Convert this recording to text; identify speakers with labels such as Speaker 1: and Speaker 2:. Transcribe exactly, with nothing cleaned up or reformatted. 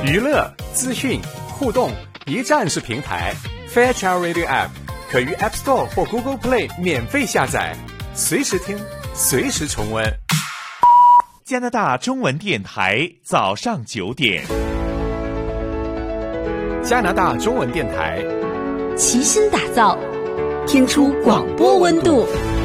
Speaker 1: 娱乐、资讯、互动一站式平台 Fairchild Radio App 可于 App Store 或 Google Play 免费下载，随时听，随时重温。
Speaker 2: 加拿大中文电台早上九点，
Speaker 1: 加拿大中文电台
Speaker 3: 齐心打造，听出广播温度。